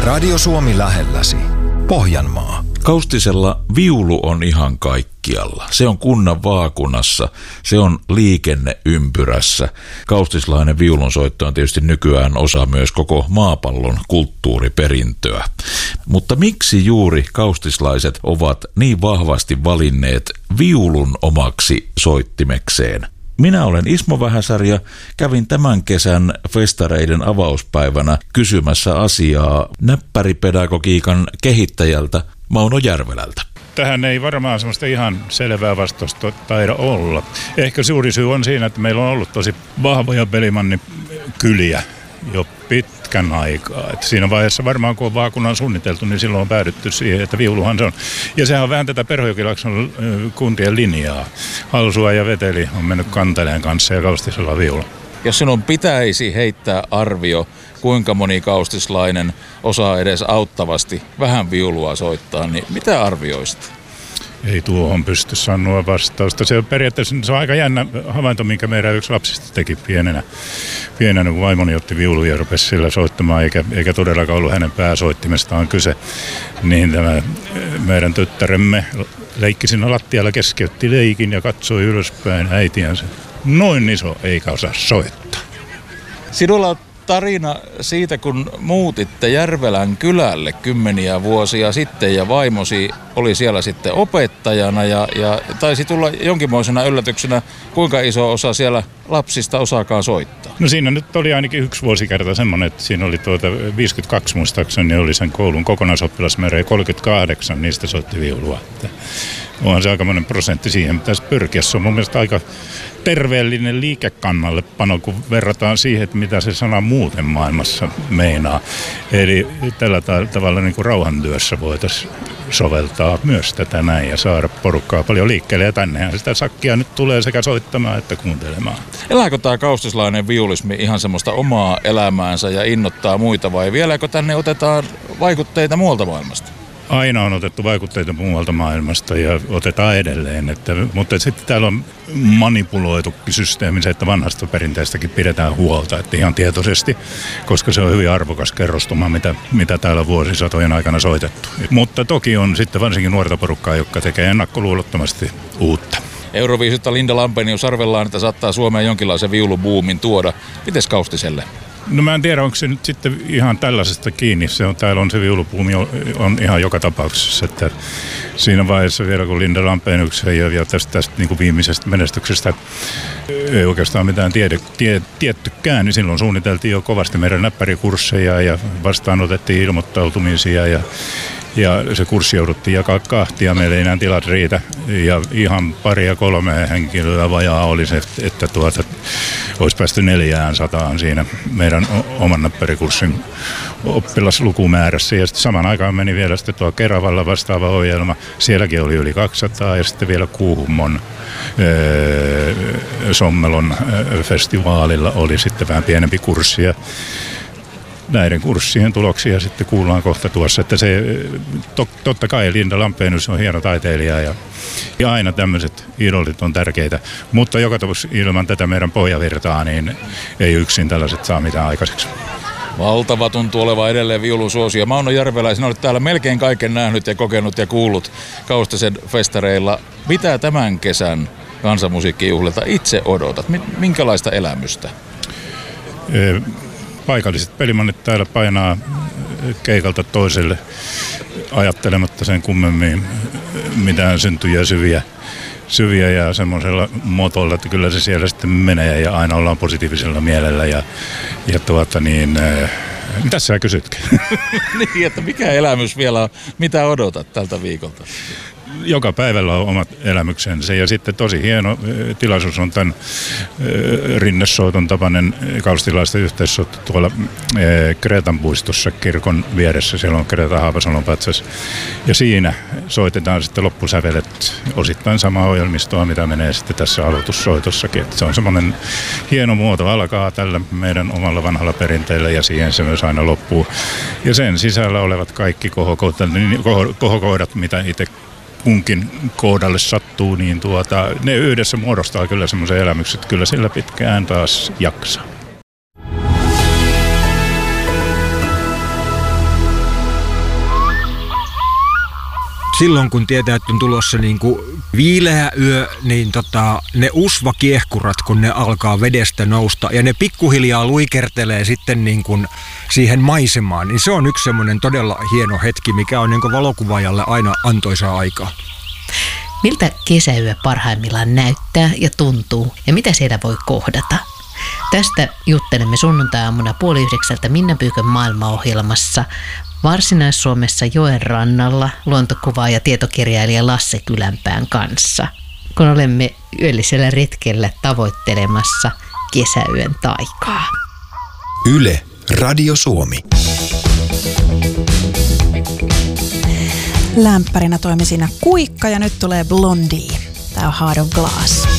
Radio Suomi lähelläsi. Pohjanmaa. Kaustisella viulu on ihan kaikkialla. Se on kunnan vaakunassa, se on liikenneympyrässä. Kaustislainen viulunsoitto on tietysti nykyään osa myös koko maapallon kulttuuriperintöä. Mutta miksi juuri kaustislaiset ovat niin vahvasti valinneet viulun omaksi soittimekseen? Minä olen Ismo Vähäsarja ja kävin tämän kesän festareiden avauspäivänä kysymässä asiaa näppäripedagogiikan kehittäjältä Mauno Järvelältä. Tähän ei varmaan semmoista ihan selvää vastausta taida olla. Ehkä suuri syy on siinä, että meillä on ollut tosi vahvoja pelimannikyliä jo pitkän aikaa. Et siinä vaiheessa varmaan kun on vaakunnan suunniteltu, niin silloin on päädytty siihen, että viuluhan se on. Ja sehän on vähän tätä Perhojokilaakson kuntien linjaa. Halsua ja Veteli on mennyt Kanteleen kanssa ja Kaustisella viulu. Jos sinun pitäisi heittää arvio, kuinka moni kaustislainen osaa edes auttavasti vähän viulua soittaa, niin mitä arvioisit? Ei tuohon pysty sanoa vastausta. Se on periaatteessa se on aika jännä havainto, minkä meidän yksi lapsista teki pienenä kun vaimoni otti viulun ja rupesi sillä soittamaan, eikä todellakaan ollut hänen pääsoittimestaan kyse. Niin tämä meidän tyttäremme leikki siinä lattialla, keskeytti leikin ja katsoi ylöspäin äitiänsä. Noin iso eikä osaa soittaa. Sinulla on tarina siitä, kun muutitte Järvelän kylälle kymmeniä vuosia sitten ja vaimosi oli siellä sitten opettajana ja taisi tulla jonkinmoisena yllätyksenä, kuinka iso osa siellä lapsista osaakaan soittaa. No siinä nyt oli ainakin yksi vuosikerta semmoinen, että siinä oli 52 muistaakseni oli sen koulun kokonaisoppilasmäärä ja 38 niistä soitti viulua. Onhan se aikamoinen prosentti siihen, pitäisi pyrkiä. Se on mun mielestä aika terveellinen liikekannallepano, kun verrataan siihen, että mitä se sana muuten maailmassa meinaa. Eli tällä tavalla niin kuin rauhantyössä voitaisiin soveltaa myös tätä näin ja saada porukkaa paljon liikkeelle. Ja tännehän sitä sakkia nyt tulee sekä soittamaan että kuuntelemaan. Elääkö tämä kaustislainen viulismi ihan semmoista omaa elämäänsä ja innoittaa muita vai vieläkö tänne otetaan vaikutteita muualta maailmasta? Aina on otettu vaikutteita muualta maailmasta ja otetaan edelleen, mutta sitten täällä on manipuloitu systeemi se, että vanhasta perinteistäkin pidetään huolta, että ihan tietoisesti, koska se on hyvin arvokas kerrostuma, mitä täällä on vuosisatojen aikana soitettu. Mutta toki on sitten varsinkin nuorta porukkaa, joka tekee ennakkoluulottomasti uutta. Euroviisutta Linda Lampenius arvellaan, että saattaa Suomeen jonkinlaisen viulubuumin tuoda. Mites Kaustiselle? No mä en tiedä, onko se nyt sitten ihan tällaisesta kiinni. Täällä on se viulupuumi on ihan joka tapauksessa. Että siinä vaiheessa vielä, kun Linda Lampeniuksen ja tästä niin kuin viimeisestä menestyksestä ei oikeastaan mitään tiettykään, niin silloin suunniteltiin jo kovasti meidän näppärikursseja ja vastaanotettiin ilmoittautumisia ja se kurssi jouduttiin jakaa kahtia, meillä ei enää tilat riitä ja ihan 2-3 henkilöä vajaa oli se, että olisi päästy 400 siinä meidän oman näppärikurssin oppilaslukumäärässä ja sitten saman aikaan meni vielä sitten tuo Keravalla vastaava ohjelma, sielläkin oli yli 200 ja sitten vielä Kuhmon Sommelon festivaalilla oli sitten vähän pienempi kurssi ja näiden kurssien tuloksia sitten kuullaan kohta tuossa, että se totta kai Linda Lampenius on hieno taiteilija ja aina tämmöiset idolit on tärkeitä, mutta joka tapauksessa ilman tätä meidän pohjavirtaa niin ei yksin tällaiset saa mitään aikaiseksi. Valtava tuntuu oleva edelleen viulun suosio. Mauno Järvelä, sinä olet täällä melkein kaiken nähnyt ja kokenut ja kuullut Kaustisen festareilla. Mitä tämän kesän kansanmusiikkijuhlilta itse odotat? Minkälaista elämystä? Paikalliset pelimannit täällä painaa keikalta toiselle ajattelematta sen kummemmin mitään syntyjä syviä ja semmoisella motolla, että kyllä se siellä sitten menee ja aina ollaan positiivisella mielellä ja mitä sä kysytkään? Niin, että mikä elämys vielä on, mitä odotat tältä viikolta? Joka päivällä on omat elämyksensä ja sitten tosi hieno tilaisuus on tämän rinnesoiton tapainen kaustilaisten yhteissoitto tuolla Kreetan puistossa kirkon vieressä. Siellä on Kreeta Haapasalon patsas ja siinä soitetaan sitten loppusävelet osittain samaa ohjelmistoa, mitä menee sitten tässä aloitussoitossakin. Että se on semmoinen hieno muoto, alkaa tällä meidän omalla vanhalla perinteellä ja siihen se myös aina loppuu. Ja sen sisällä olevat kaikki kohokohdat, mitä itse kunkin kohdalle sattuu, niin ne yhdessä muodostaa kyllä semmoisen elämyksen, että kyllä sillä pitkään taas jaksaa. silloin kun tietää, että on tulossa niin kuin viileä yö, niin ne usvakiehkurat, kun ne alkaa vedestä nousta ja ne pikkuhiljaa luikertelee sitten niin kuin siihen maisemaan, niin se on yksi semmoinen todella hieno hetki, mikä on niin kuin valokuvaajalle aina antoisaa aikaa. Miltä kesäyö parhaimmillaan näyttää ja tuntuu ja mitä siellä voi kohdata? Tästä juttelemme sunnuntai-aamuna 8:30 Minna Pyykön maailmaohjelmassa Varsinais-Suomessa joen rannalla luontokuvaaja ja tietokirjailija Lasse Kylänpään kanssa, kun olemme yöllisellä retkellä tavoittelemassa kesäyön taikaa. Yle, Radio Suomi. Lämpärinä toimi siinä Kuikka ja nyt tulee Blondie. Tää on Heart of Glass.